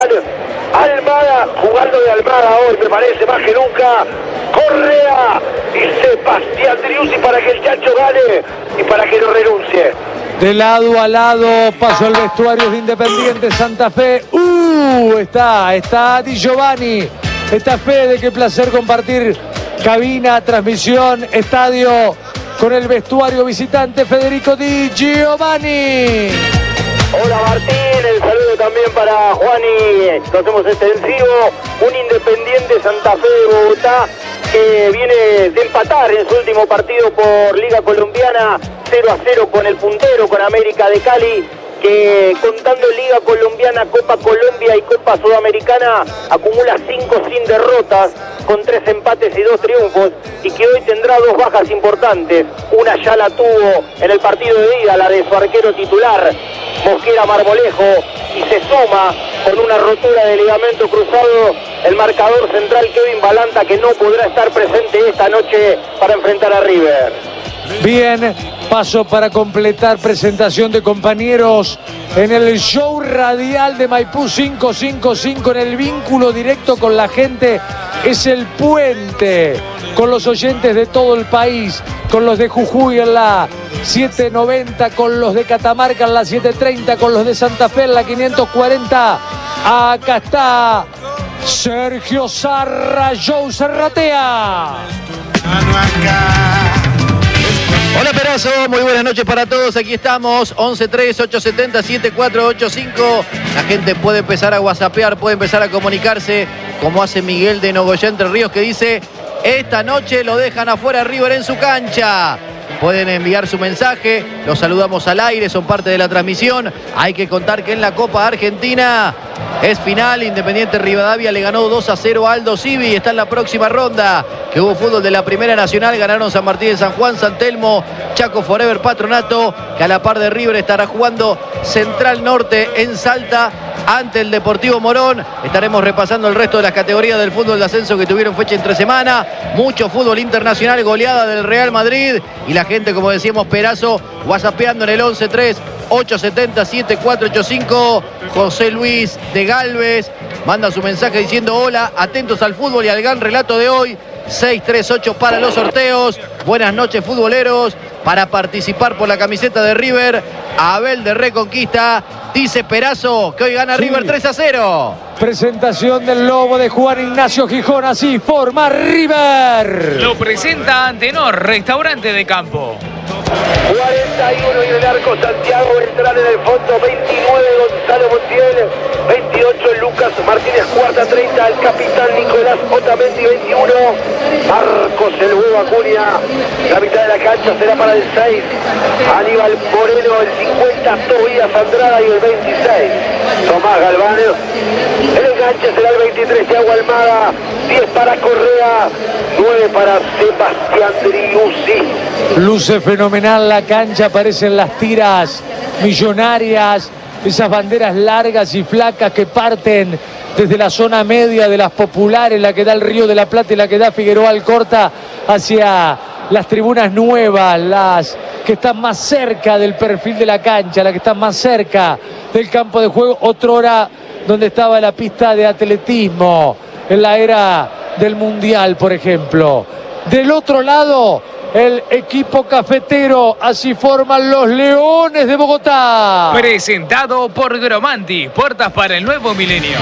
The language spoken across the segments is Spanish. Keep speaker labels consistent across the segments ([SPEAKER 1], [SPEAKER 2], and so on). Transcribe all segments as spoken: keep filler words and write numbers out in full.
[SPEAKER 1] Almada, jugando de Almada hoy, me parece más que nunca. Correa y Sebastián Driussi para que el Chacho gane y para que no renuncie.
[SPEAKER 2] De lado a lado, paso al vestuario de Independiente Santa Fe. ¡Uh! Está, está Di Giovanni. Está Fede, qué placer compartir cabina, transmisión, estadio con el vestuario visitante Federico Di Giovanni.
[SPEAKER 1] Hola Martín, el saludo también para Juani, lo hacemos extensivo. Un Independiente Santa Fe de Bogotá que viene de empatar en su último partido por Liga Colombiana cero a cero con el puntero, con América de Cali, que contando Liga Colombiana, Copa Colombia y Copa Sudamericana acumula cinco sin derrotas, con tres empates y dos triunfos, y que hoy tendrá dos bajas importantes. Una ya la tuvo en el partido de ida, la de su arquero titular, Mosquera Marmolejo, y se suma con una rotura de ligamento cruzado el marcador central Kevin Balanta, que no podrá estar presente esta noche para enfrentar a River.
[SPEAKER 2] Bien, paso para completar presentación de compañeros en el show radial de Maipú quinientos cincuenta y cinco, en el vínculo directo con la gente. Es el puente con los oyentes de todo el país, con los de Jujuy en la setecientos noventa, con los de Catamarca en la setecientos treinta, con los de Santa Fe en la quinientos cuarenta. Acá está Sergio Zarra, Joe Serratea.
[SPEAKER 3] Hola Perazo, muy buenas noches para todos, aquí estamos, once tres, ocho siete cero, siete cuatro ocho cinco. La gente puede empezar a whatsappear, puede empezar a comunicarse, como hace Miguel de Nogoyá, Entre Ríos, que dice: esta noche lo dejan afuera River en su cancha. Pueden enviar su mensaje, los saludamos al aire, son parte de la transmisión. Hay que contar que en la Copa Argentina es final, Independiente Rivadavia le ganó dos a cero a Aldo Civi, está en la próxima ronda. Que hubo fútbol de la Primera Nacional, ganaron San Martín de San Juan, San Telmo, Chaco Forever, Patronato, que a la par de River estará jugando Central Norte en Salta ante el Deportivo Morón. Estaremos repasando el resto de las categorías del fútbol de ascenso que tuvieron fecha entre semana. Mucho fútbol internacional, goleada del Real Madrid, y la gente, como decíamos, Perazo, whatsappeando en el once tres, ocho siete cero, siete cuatro ocho cinco. José Luis de Galvez manda su mensaje diciendo: hola, atentos al fútbol y al gran relato de hoy. seis tres ocho para los sorteos. Buenas noches, futboleros. Para participar por la camiseta de River, Abel de Reconquista dice Perazo que hoy gana sí. River tres a cero.
[SPEAKER 2] Presentación del lobo de Juan Ignacio Gijón, así forma River.
[SPEAKER 4] Lo presenta Antenor, restaurante de campo.
[SPEAKER 1] cuarenta y uno y el arco Santiago Beltrán en el fondo, veintinueve Gonzalo Montiel, veintiocho Lucas Martínez Cuarta, treinta el capitán Nicolás Otamendi, veintiuno Marcos el Huevo Acuña. La mitad de la cancha será para el seis Aníbal Moreno, el cincuenta Tobías Andrada y el veintiséis Tomás Galván. El enganche será el veintitrés Thiago Almada, diez para Correa, nueve para Sebastián Driussi.
[SPEAKER 2] Luce fenomenal la cancha, aparecen las tiras millonarias, esas banderas largas y flacas que parten desde la zona media de las populares, la que da el Río de la Plata y la que da Figueroa Alcorta, hacia las tribunas nuevas, las que están más cerca del perfil de la cancha, las que están más cerca del campo de juego, otrora donde estaba la pista de atletismo en la era del Mundial, por ejemplo. Del otro lado, el equipo cafetero, así forman los Leones de Bogotá.
[SPEAKER 4] Presentado por Gromanti, puertas para el nuevo milenio.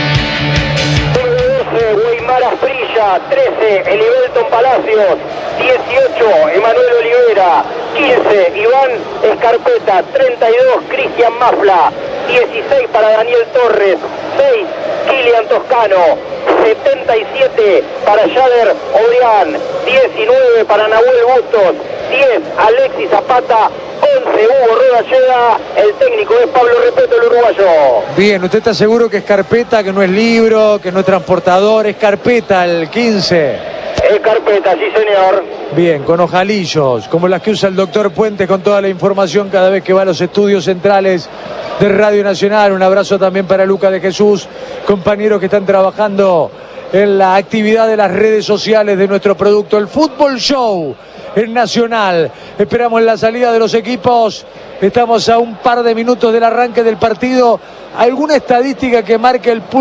[SPEAKER 1] doce, Weimar Asprilla, trece, Elivelton Palacios, dieciocho, Emanuel Olivera, quince, Iván Escarpeta, treinta y dos, Cristian Mafla, dieciséis para Daniel Torres, seis, Kilian Toscano, setenta y siete para Yader Obrián, diecinueve para Nahuel Bustos, diez, Alexis Zapata, once, Hugo Rodalleda, el técnico es Pablo Repeto, el uruguayo.
[SPEAKER 2] Bien, ¿usted está seguro que es carpeta, que no es libro, que no es transportador? Es carpeta el quince.
[SPEAKER 1] Es carpeta, sí señor.
[SPEAKER 2] Bien, con ojalillos, como las que usa el doctor Puente con toda la información cada vez que va a los estudios centrales de Radio Nacional. Un abrazo también para Luca de Jesús, compañeros que están trabajando en la actividad de las redes sociales de nuestro producto, el Fútbol Show en Nacional. Esperamos la salida de los equipos. Estamos a un par de minutos del arranque del partido. ¿Alguna estadística que marque el